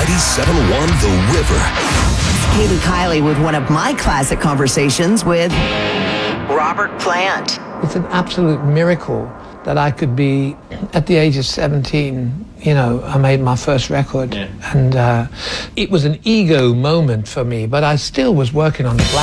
97.1 The River. Katie Kiley with one of my classic conversations with Robert Plant. It's an absolute miracle that I could be, at the age of 17, I made my first record. Yeah. And it was an ego moment for me, but I still was working on the